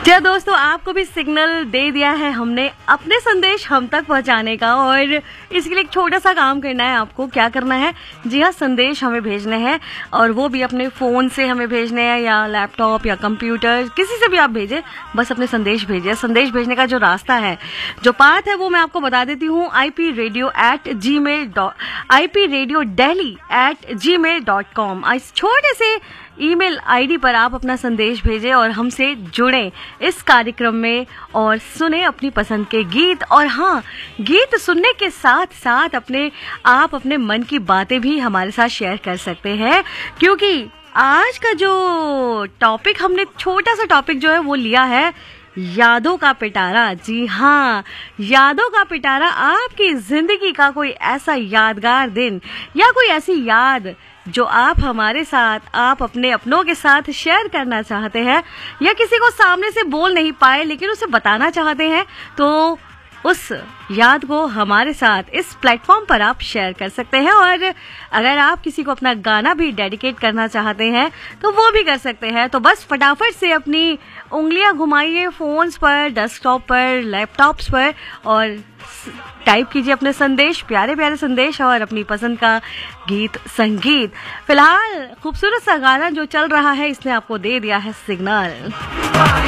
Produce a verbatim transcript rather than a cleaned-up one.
क्या दोस्तों, आपको भी सिग्नल दे दिया है हमने अपने संदेश हम तक पहुंचाने का, और इसके लिए एक छोटा सा काम करना है। आपको क्या करना है? जी हाँ, संदेश हमें भेजने हैं, और वो भी अपने फ़ोन से हमें भेजने हैं, या लैपटॉप या कंप्यूटर, किसी से भी आप भेजें, बस अपने संदेश भेजिए। संदेश भेजने का जो रास्ता है, जो पाथ है, वो मैं आपको बता देती हूँ। I P radio at ji mail dot I P radio daily eight ji mail dot com इस छोटे से ईमेल आईडी पर आप अपना संदेश भेजें और हमसे जुड़ें इस कार्यक्रम में, और सुने अपनी पसंद के गीत। और हाँ, गीत सुनने के साथ साथ अपने आप अपने मन की बातें भी हमारे साथ शेयर कर सकते हैं, क्योंकि आज का जो टॉपिक हमने, छोटा सा टॉपिक जो है वो लिया है यादों का पिटारा। जी हाँ, यादों का पिटारा। आपकी जिंदगी का कोई ऐसा यादगार दिन या कोई ऐसी याद जो आप हमारे साथ, आप अपने अपनों के साथ शेयर करना चाहते हैं, या किसी को सामने से बोल नहीं पाए लेकिन उसे बताना चाहते हैं, तो उस याद को हमारे साथ इस प्लेटफॉर्म पर आप शेयर कर सकते हैं। और अगर आप किसी को अपना गाना भी डेडिकेट करना चाहते हैं तो वो भी कर सकते हैं। तो बस फटाफट से अपनी उंगलियां घुमाइए फोन्स पर, डेस्कटॉप पर, लैपटॉप्स पर, और टाइप कीजिए अपने संदेश, प्यारे प्यारे संदेश, और अपनी पसंद का गीत संगीत। फिलहाल खूबसूरत सा गाना जो चल रहा है, इसने आपको दे दिया है सिग्नल।